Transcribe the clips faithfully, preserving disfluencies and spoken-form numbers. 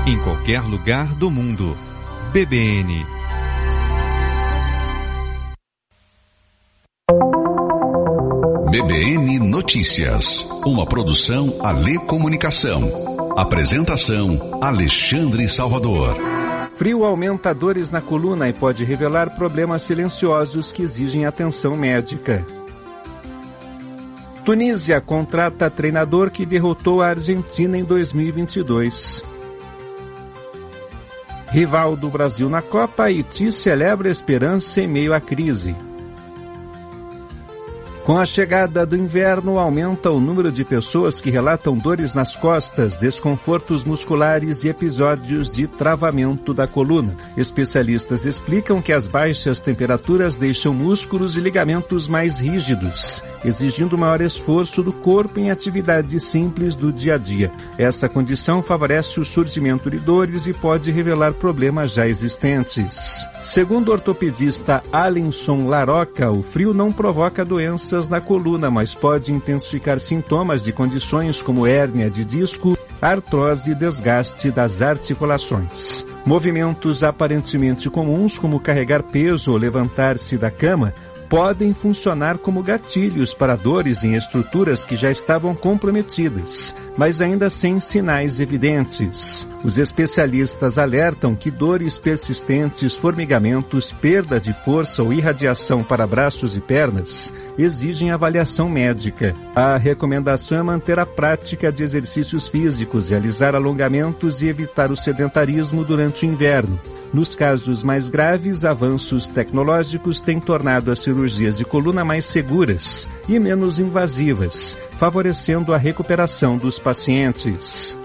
em qualquer lugar do mundo. B B N. B B N Notícias, uma produção Alê Comunicação. Apresentação Alexandre Salvador. Frio aumenta dores na coluna e pode revelar problemas silenciosos que exigem atenção médica. Tunísia contrata treinador que derrotou a Argentina em dois mil e vinte e dois. Rival do Brasil na Copa, Haiti celebra esperança em meio à crise. Com a chegada do inverno, aumenta o número de pessoas que relatam dores nas costas, desconfortos musculares e episódios de travamento da coluna. Especialistas explicam que as baixas temperaturas deixam músculos e ligamentos mais rígidos, exigindo maior esforço do corpo em atividades simples do dia a dia. Essa condição favorece o surgimento de dores e pode revelar problemas já existentes. Segundo o ortopedista Alenson Laroca, o frio não provoca doenças na coluna, mas pode intensificar sintomas de condições como hérnia de disco, artrose e desgaste das articulações. Movimentos aparentemente comuns, como carregar peso ou levantar-se da cama, podem funcionar como gatilhos para dores em estruturas que já estavam comprometidas, mas ainda sem sinais evidentes. Os especialistas alertam que dores persistentes, formigamentos, perda de força ou irradiação para braços e pernas exigem avaliação médica. A recomendação é manter a prática de exercícios físicos, realizar alongamentos e evitar o sedentarismo durante o inverno. Nos casos mais graves, avanços tecnológicos têm tornado as cirurgias de coluna mais seguras e menos invasivas, favorecendo a recuperação dos pacientes.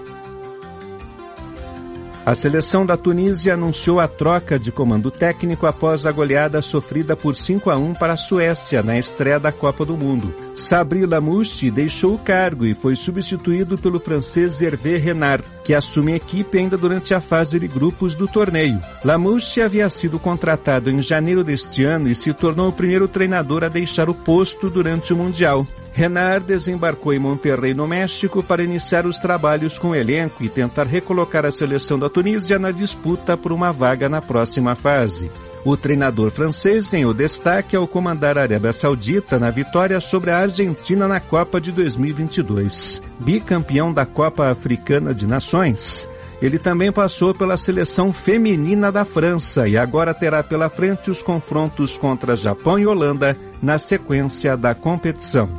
A seleção da Tunísia anunciou a troca de comando técnico após a goleada sofrida por cinco a um para a Suécia na estreia da Copa do Mundo. Sabri Lamouchi deixou o cargo e foi substituído pelo francês Hervé Renard, que assume a equipe ainda durante a fase de grupos do torneio. Lamouchi havia sido contratado em janeiro deste ano e se tornou o primeiro treinador a deixar o posto durante o Mundial. Renard desembarcou em Monterrey, no México, para iniciar os trabalhos com o elenco e tentar recolocar a seleção da Tunísia na disputa por uma vaga na próxima fase. O treinador francês ganhou destaque ao comandar a Arábia Saudita na vitória sobre a Argentina na Copa de dois mil e vinte e dois. Bicampeão da Copa Africana de Nações, ele também passou pela seleção feminina da França e agora terá pela frente os confrontos contra Japão e Holanda na sequência da competição.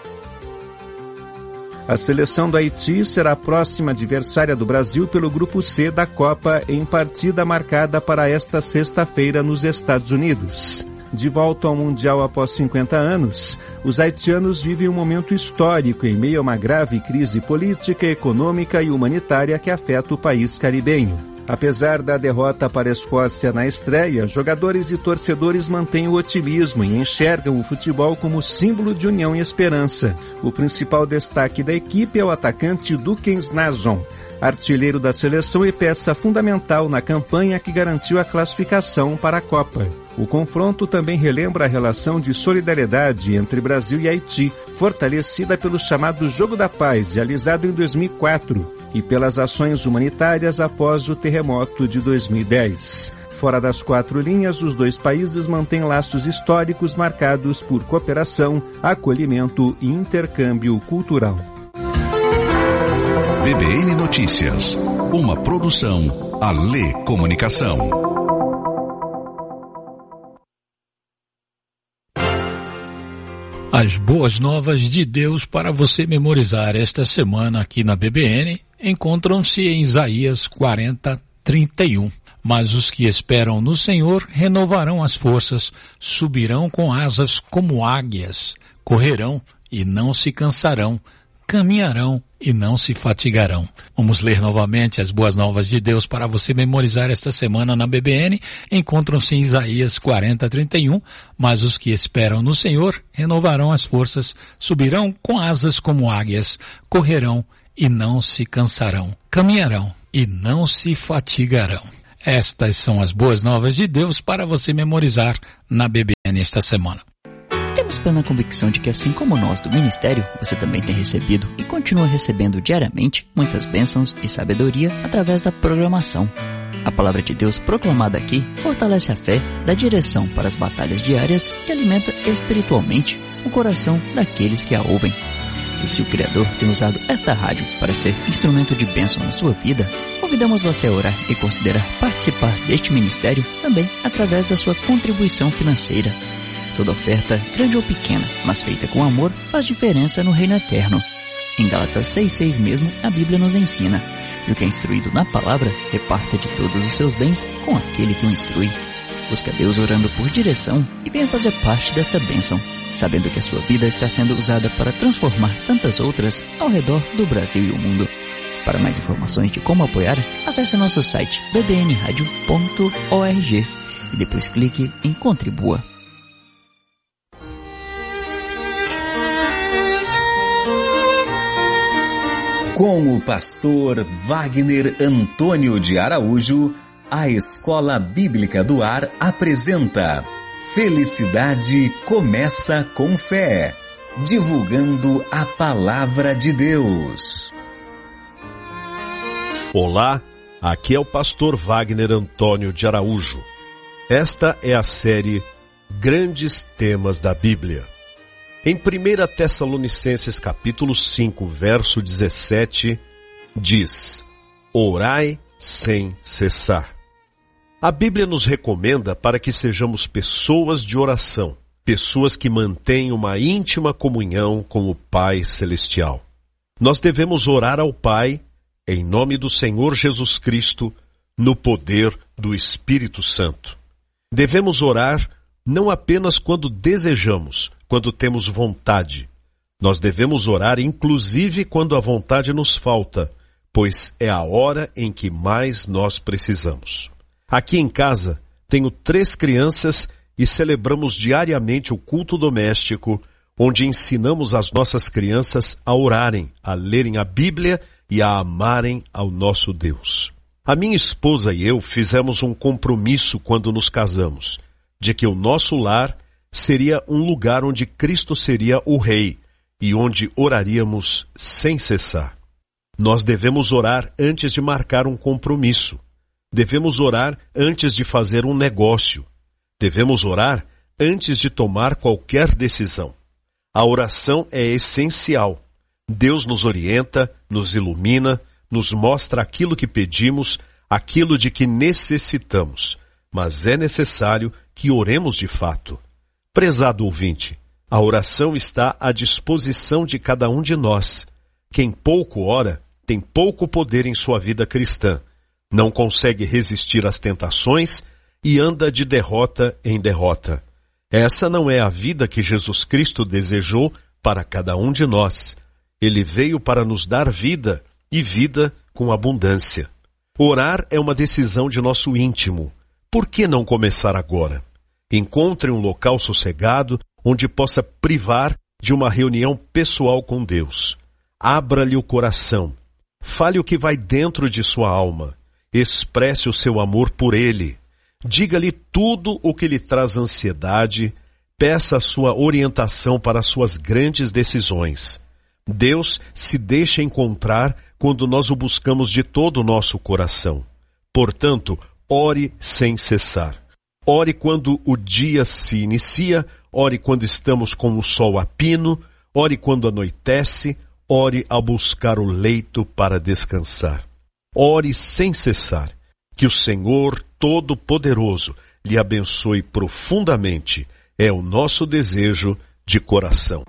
A seleção do Haiti será a próxima adversária do Brasil pelo Grupo C da Copa, em partida marcada para esta sexta-feira nos Estados Unidos. De volta ao Mundial após cinquenta anos, os haitianos vivem um momento histórico em meio a uma grave crise política, econômica e humanitária que afeta o país caribenho. Apesar da derrota para a Escócia na estreia, jogadores e torcedores mantêm o otimismo e enxergam o futebol como símbolo de união e esperança. O principal destaque da equipe é o atacante Dukens Nazon, artilheiro da seleção e peça fundamental na campanha que garantiu a classificação para a Copa. O confronto também relembra a relação de solidariedade entre Brasil e Haiti, fortalecida pelo chamado Jogo da Paz, realizado em dois mil e quatro, e pelas ações humanitárias após o terremoto de dois mil e dez. Fora das quatro linhas, os dois países mantêm laços históricos marcados por cooperação, acolhimento e intercâmbio cultural. B B N Notícias, uma produção Alê Comunicação. As boas novas de Deus para você memorizar esta semana aqui na B B N encontram-se em Isaías quarenta, trinta e um. Mas os que esperam no Senhor renovarão as forças, subirão com asas como águias, correrão e não se cansarão, caminharão e não se fatigarão. Vamos ler novamente as boas novas de Deus para você memorizar esta semana na B B N. Encontram-se em Isaías quarenta, trinta e um. Mas os que esperam no Senhor renovarão as forças, subirão com asas como águias, correrão e não se cansarão, caminharão e não se fatigarão. Estas são as boas novas de Deus para você memorizar na B B N esta semana. Temos plena convicção de que, assim como nós do Ministério, você também tem recebido e continua recebendo diariamente muitas bênçãos e sabedoria através da programação. A palavra de Deus proclamada aqui fortalece a fé, dá direção para as batalhas diárias e alimenta espiritualmente o coração daqueles que a ouvem. E se o Criador tem usado esta rádio para ser instrumento de bênção na sua vida, convidamos você a orar e considerar participar deste ministério também através da sua contribuição financeira. Toda oferta, grande ou pequena, mas feita com amor, faz diferença no reino eterno. Em Gálatas seis seis mesmo, a Bíblia nos ensina: e o que é instruído na palavra, reparta de todos os seus bens com aquele que o instrui. Busque a Deus orando por direção e venha fazer parte desta bênção, sabendo que a sua vida está sendo usada para transformar tantas outras ao redor do Brasil e o mundo. Para mais informações de como apoiar, acesse o nosso site b b n radio ponto org e depois clique em Contribua. Com o pastor Wagner Antônio de Araújo, a Escola Bíblica do Ar apresenta Felicidade Começa com Fé, divulgando a Palavra de Deus. Olá, aqui é o pastor Wagner Antônio de Araújo. Esta é a série Grandes Temas da Bíblia. Em primeira Tessalonicenses capítulo cinco, verso dezessete, diz: Orai sem cessar. A Bíblia nos recomenda para que sejamos pessoas de oração, pessoas que mantêm uma íntima comunhão com o Pai Celestial. Nós devemos orar ao Pai, em nome do Senhor Jesus Cristo, no poder do Espírito Santo. Devemos orar não apenas quando desejamos, quando temos vontade. Nós devemos orar inclusive quando a vontade nos falta, pois é a hora em que mais nós precisamos. Aqui em casa, tenho três crianças e celebramos diariamente o culto doméstico, onde ensinamos as nossas crianças a orarem, a lerem a Bíblia e a amarem ao nosso Deus. A minha esposa e eu fizemos um compromisso quando nos casamos, de que o nosso lar seria um lugar onde Cristo seria o Rei e onde oraríamos sem cessar. Nós devemos orar antes de marcar um compromisso. Devemos orar antes de fazer um negócio. Devemos orar antes de tomar qualquer decisão. A oração é essencial. Deus nos orienta, nos ilumina, nos mostra aquilo que pedimos, aquilo de que necessitamos. Mas é necessário que oremos de fato. Prezado ouvinte, a oração está à disposição de cada um de nós. Quem pouco ora, tem pouco poder em sua vida cristã. Não consegue resistir às tentações e anda de derrota em derrota. Essa não é a vida que Jesus Cristo desejou para cada um de nós. Ele veio para nos dar vida e vida com abundância. Orar é uma decisão de nosso íntimo. Por que não começar agora? Encontre um local sossegado onde possa privar de uma reunião pessoal com Deus. Abra-lhe o coração. Fale o que vai dentro de sua alma. Expresse o seu amor por Ele. Diga-lhe tudo o que lhe traz ansiedade. Peça a sua orientação para as suas grandes decisões. Deus se deixa encontrar quando nós o buscamos de todo o nosso coração. Portanto, ore sem cessar. Ore quando o dia se inicia, ore quando estamos com o sol a pino, ore quando anoitece, ore ao buscar o leito para descansar. Ore sem cessar. Que o Senhor Todo-Poderoso lhe abençoe profundamente. É o nosso desejo de coração.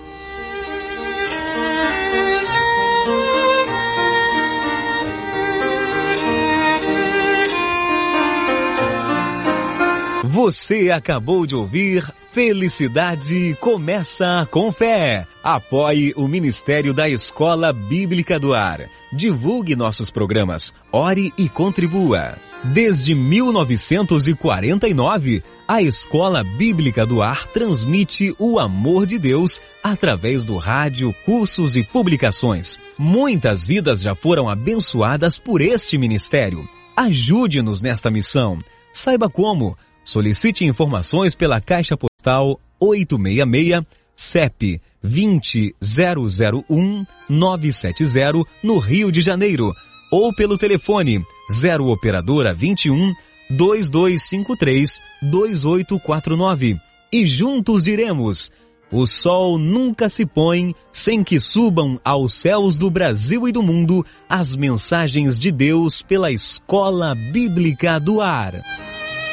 Você acabou de ouvir Felicidade Começa com Fé. Apoie o Ministério da Escola Bíblica do Ar. Divulgue nossos programas. Ore e contribua. Desde mil novecentos e quarenta e nove, a Escola Bíblica do Ar transmite o amor de Deus através do rádio, cursos e publicações. Muitas vidas já foram abençoadas por este ministério. Ajude-nos nesta missão. Saiba como. Solicite informações pela Caixa Postal oito seis seis, C E P vinte zero zero um nove sete zero no Rio de Janeiro, ou pelo telefone zero operadora vinte e um, dois dois cinco três, dois oito quatro nove. E juntos diremos: o sol nunca se põe sem que subam aos céus do Brasil e do mundo as mensagens de Deus pela Escola Bíblica do Ar.